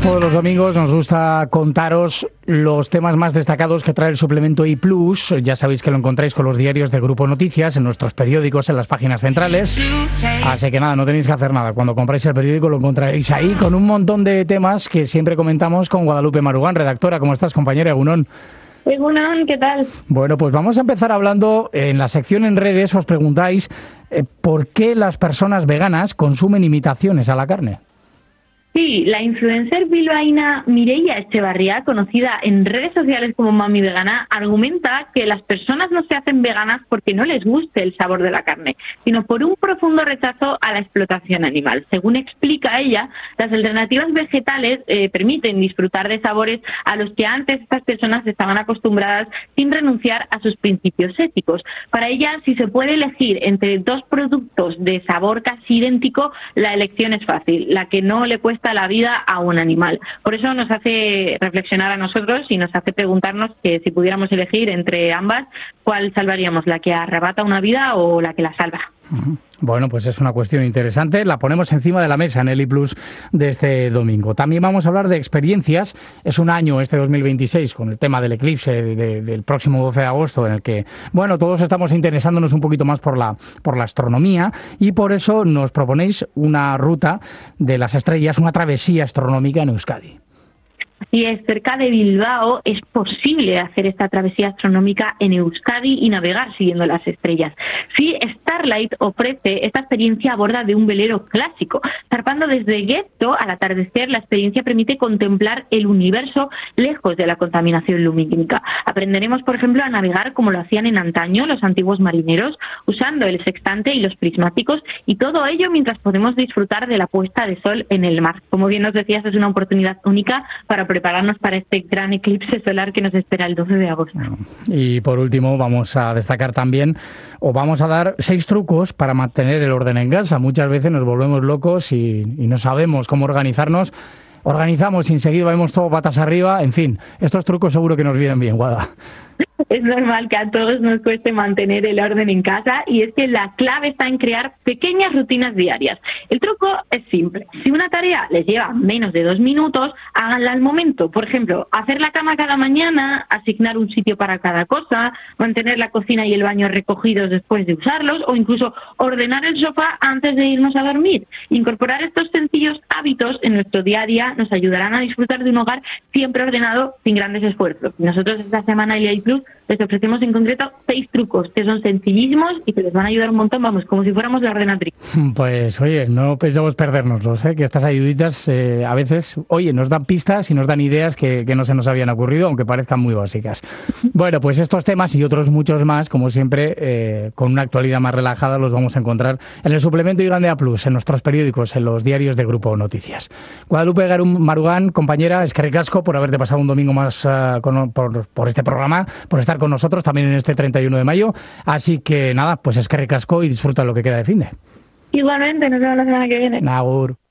todos los domingos nos gusta contaros los temas más destacados que trae el suplemento I+. Ya sabéis que lo encontráis con los diarios de Grupo Noticias, en nuestros periódicos, en las páginas centrales. Así que nada, no tenéis que hacer nada. Cuando compráis el periódico lo encontraréis ahí con un montón de temas que siempre comentamos con Guadalupe Marugán, redactora. ¿Cómo estás, compañera? Egunon. Egunon, ¿qué tal? Bueno, pues vamos a empezar hablando, en la sección en redes os preguntáis ¿por qué las personas veganas consumen imitaciones a la carne? Sí, la influencer bilbaína Mireia Echevarría, conocida en redes sociales como Mami Vegana, argumenta que las personas no se hacen veganas porque no les guste el sabor de la carne, sino por un profundo rechazo a la explotación animal. Según explica ella, las alternativas vegetales permiten disfrutar de sabores a los que antes estas personas estaban acostumbradas sin renunciar a sus principios éticos. Para ella, si se puede elegir entre dos productos de sabor casi idéntico, la elección es fácil, la que no le cuesta la vida a un animal. Por eso nos hace reflexionar a nosotros y nos hace preguntarnos que si pudiéramos elegir entre ambas, ¿cuál salvaríamos? ¿La que arrebata una vida o la que la salva? Bueno, pues es una cuestión interesante. La ponemos encima de la mesa en el I+ de este domingo. También vamos a hablar de experiencias. Es un año, este 2026, con el tema del eclipse del próximo 12 de agosto, en el que, bueno, todos estamos interesándonos un poquito más por la astronomía, y por eso nos proponéis una ruta de las estrellas, una travesía astronómica en Euskadi. Así es, cerca de Bilbao es posible hacer esta travesía astronómica en Euskadi y navegar siguiendo las estrellas. Sí, Starlight ofrece esta experiencia a bordo de un velero clásico. Zarpando desde Getto al atardecer, la experiencia permite contemplar el universo lejos de la contaminación lumínica. Aprenderemos, por ejemplo, a navegar como lo hacían en antaño los antiguos marineros, usando el sextante y los prismáticos, y todo ello mientras podemos disfrutar de la puesta de sol en el mar. Como bien nos decías, es una oportunidad única para prepararnos para este gran eclipse solar que nos espera el 12 de agosto. Y por último vamos a destacar también, o vamos a dar 6 trucos para mantener el orden en casa. Muchas veces nos volvemos locos y no sabemos cómo organizarnos. Organizamos y enseguida vemos todo patas arriba. En fin, estos trucos seguro que nos vienen bien, Guada. Es normal que a todos nos cueste mantener el orden en casa, y es que la clave está en crear pequeñas rutinas diarias. El truco es simple. Si una tarea les lleva menos de 2 minutos, háganla al momento. Por ejemplo, hacer la cama cada mañana, asignar un sitio para cada cosa, mantener la cocina y el baño recogidos después de usarlos, o incluso ordenar el sofá antes de irnos a dormir. Incorporar estos sencillos hábitos en nuestro día a día nos ayudarán a disfrutar de un hogar siempre ordenado, sin grandes esfuerzos. Nosotros esta semana en el I+ les ofrecemos en concreto 6 trucos que son sencillísimos y que les van a ayudar un montón, vamos, como si fuéramos la ordenatriz. Pues oye, no pensamos perdérnoslos, que estas ayuditas a veces, oye, nos dan pistas y nos dan ideas que no se nos habían ocurrido, aunque parezcan muy básicas. Bueno, pues estos temas y otros muchos más, como siempre, con una actualidad más relajada, los vamos a encontrar en el suplemento y Grande A+, en nuestros periódicos, en los diarios de Grupo Noticias. Guadalupe Marugán, compañera, eskerrik asko por haberte pasado un domingo más por este programa, por estar con nosotros también en este 31 de mayo. Así que nada, pues eskerrik asko y disfruta lo que queda de finde. Igualmente, nos vemos la semana que viene. Agur.